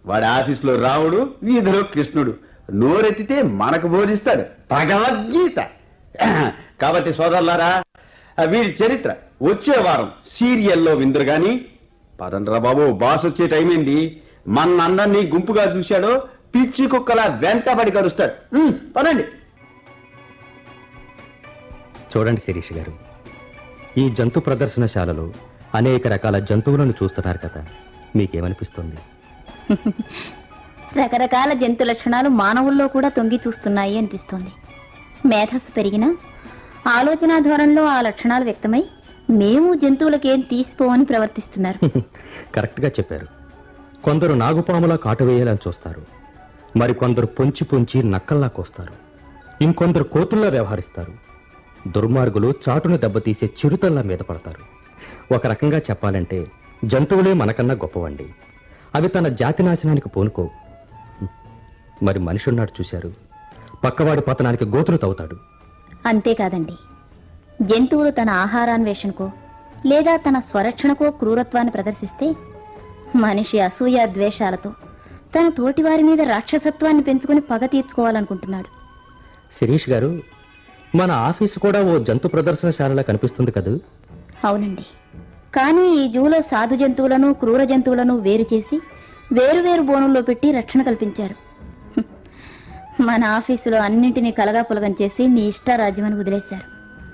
వాడి ఆఫీసులో రాముడు, వీధిలో కృష్ణుడు. నోరెత్తితే మనకు బోధిస్తాడు భగవద్గీత. కాబట్టి సోదరులారా, వీరి చరిత్ర వచ్చే వారం సీరియల్లో విందురు గాని. పదండ్రా బాబు, బాస్ వచ్చే టైం ఏంది. మనందరినీ గుంపుగా చూశాడో పిచ్చి కుక్కలా వెంటబడి కలుస్తాడు. పదండి. చూడండి శిరీష్ గారు, ఈ జంతు ప్రదర్శనశాలలో అనేక రకాల జంతువులను చూస్తున్నారు కదా, మీకేమనిపిస్తుంది? రకరకాల జంతు లక్షణాలు మానవుల్లో కూడా తొంగి చూస్తున్నాయి అనిపిస్తుంది. మేధస్సు పెరిగినా ఆలోచన ధోరణిలో ఆ లక్షణాలు వ్యక్తమై మేము జంతువులకేం తీసిపోవని ప్రవర్తిస్తున్నారు. కరెక్ట్గా చెప్పారు. కొందరు నాగుపాములా కాటువేయాలని చూస్తారు, మరికొందరు పొంచి పొంచి నక్కల్లా కోస్తారు, ఇంకొందరు కోతుల్లా వ్యవహరిస్తారు. దుర్మార్గులు చాటును దెబ్బతీసే చిరుతల్లా మీద పడతారు. ఒక రకంగా చెప్పాలంటే జంతువులే మనకన్నా గొప్పవండి. అవి తన జాతి నాశనానికి పూనుకో. మరి మనిషి ఉన్నాడు చూశారు, పక్కవాడి పతనానికి గోతులు తవ్వుతాడు. అంతేకాదండి, జంతువులు తన ఆహారాన్వేషణకో లేదా తన స్వరక్షణకో క్రూరత్వాన్ని ప్రదర్శిస్తే మనిషి అసూయ ద్వేషాలతో తన తోటివారి మీద రాక్షసత్వాన్ని పెంచుకుని పగ తీర్చుకోవాలనుకుంటున్నాడు. శిరీష్ గారు, మన ఆఫీసు కూడా ఓ జంతు ప్రదర్శనశాలలా కనిపిస్తుంది కదూ? అవునండి, కానీ ఈ జూలో సాధు జంతువులను క్రూర జంతువులను వేరు చేసి వేరువేరు బోనుల్లో పెట్టి రక్షణ కల్పించారు. మన ఆఫీసులో అన్నింటినీ కలగాపులగం చేసి మీ ఇష్టారాజ్యమని వదిలేశారు.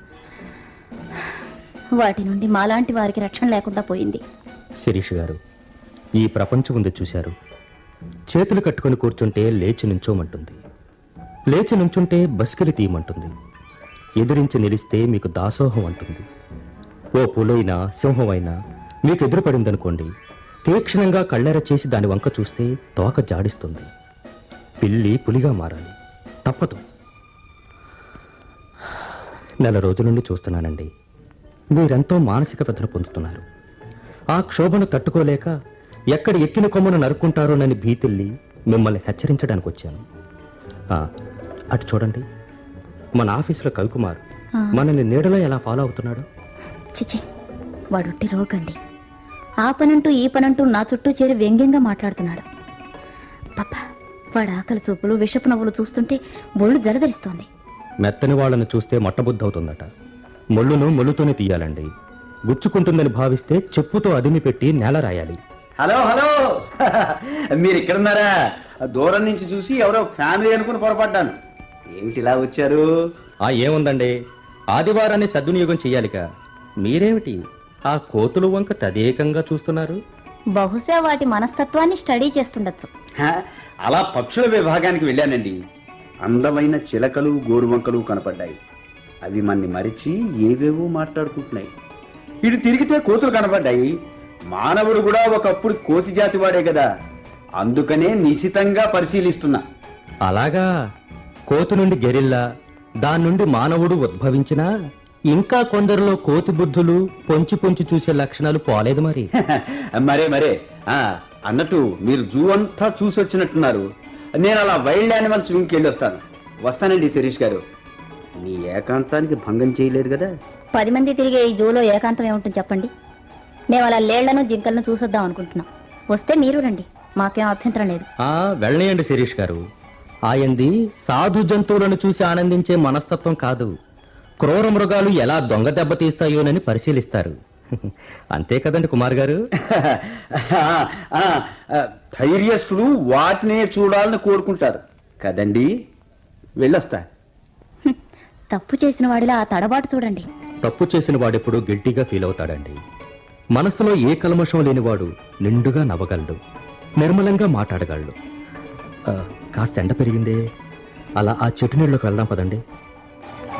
వాటి నుండి మాలాంటి వారికి రక్షణ లేకుండా పోయింది. శిరీష్ గారు, ఈ ప్రపంచం ఉంది చూశారు, చేతులు కట్టుకుని కూర్చుంటే లేచి నుంచోమంటుంది, లేచి నుంచుంటే బస్కిలి తీయమంటుంది, ఎదిరించి నిలిస్తే మీకు దాసోహం అంటుంది. ఓ పులైనా సింహమైనా మీకు ఎదురుపడిందనుకోండి, తీక్షణంగా కళ్ళెర చేసి దాని వంక చూస్తే తోక జాడిస్తుంది. పిల్లి పులిగా మారాలి, తప్పదు. నెల రోజుల నుండి చూస్తున్నానండి, మీరెంతో మానసిక వ్యధను పొందుతున్నారు. ఆ క్షోభను తట్టుకోలేక ఎక్కడ ఎక్కిన కొమ్మను నరుక్కుంటారోనని భీతిల్లి మిమ్మల్ని హెచ్చరించడానికి వచ్చాను. అటు చూడండి, మన ఆఫీసులో కవికుమార్ మనల్ని నీడలో ఎలా ఫాలో అవుతున్నాడు. చిచి, వాడొట్టి రోగండి. ఆ పనంటూ ఈ పనంటూ నా చుట్టూ చేరి వ్యంగ్యంగా మాట్లాడుతున్నాడు. పాప, వాడు ఆకలి చూపులు విషపు నవ్వులు చూస్తుంటే ఒళ్ళు జలధరిస్తోంది. మెత్తని వాళ్ళను చూస్తే మట్టబుద్ధవుతుందట. ముళ్ళును ముళ్ళుతోనే తీయాలండి. గుచ్చుకుంటుందని భావిస్తే చెప్పుతో అదిమి పెట్టి నేల రాయాలి. హలో హలో, మీరు ఇక్కడున్నారా? దూరం నుంచి చూసి ఎవరో ఫ్యామిలీ అనుకుని పొరపడ్డాను. ఏమిటి ఇలా వచ్చారు? ఏముందండి, ఆదివారాన్ని సద్వినియోగం చెయ్యాలిగా. మీరేమిటి ఆ కోతులు వంక తదేకంగా చూస్తున్నారు? బహుశా వాటి మనస్తత్వాన్ని స్టడీ చేస్తుండొచ్చు. అలా పక్షుల విభాగానికి వెళ్ళానండి. అందమైన చిలకలు గోరువంకలు కనపడ్డాయి. అవి మన్ని మరిచి ఏవేవో మాట్లాడుకుంటున్నాయి. ఇటు తిరిగితే కోతులు కనపడ్డాయి. మానవుడు కూడా ఒకప్పుడు కోతి జాతి వాడే కదా, అందుకనే నిశితంగా పరిశీలిస్తున్నా. అలాగా, కోతి నుండి గెరిల్లా, దాని నుండి మానవుడు ఉద్భవించినా ఇంకా కొందరిలో కోతి బుద్ధులు పొంచి పొంచి చూసే లక్షణాలు పోలేదు మరి. మరే అన్నట్టు మీరు జూ అంతా చూసి వచ్చినట్టున్నారు. నేను అలా వైల్డ్ యానిమల్స్ వింగ్కి వెళ్ళి వస్తానండి. శిరీష్ గారు, మీ ఏకాంతానికి భంగం చేయలేదు కదా? 10 మంది తిరిగే ఈ జూలో ఏకాంతం ఏముంటుంది చెప్పండి. మేము అలా లేళ్లను జింకలను చూసొద్దాం అనుకుంటున్నాం. వస్తే మీరు రండి, మాకేం అభ్యంతరం లేదు. వెళ్ళనియండి శిరీష్ గారు. ఆయంది సాధు జంతువులను చూసి ఆనందించే మనస్తత్వం కాదు, క్రూర మృగాలు ఎలా దొంగ దెబ్బతీస్తాయోనని పరిశీలిస్తారు. అంతే కదండి కుమార్ గారు? ధైర్యస్తులు వాటినే చూడాలని కోరుకుంటారు కదండి. వెళ్ళొస్తా. తప్పు చేసిన వాడిలా ఆ తడబాటు చూడండి. తప్పు చేసిన వాడెప్పుడు గిల్టీగా ఫీల్ అవుతాడండి. మనసులో ఏ కల్మషం లేనివాడు నిండుగా నవ్వగలడు, నిర్మలంగా మాట్లాడగలడు. కాస్త ఎండ పెరిగిందే, అలా ఆ చెట్టు నీళ్ళలోకి వెళ్దాం పదండి.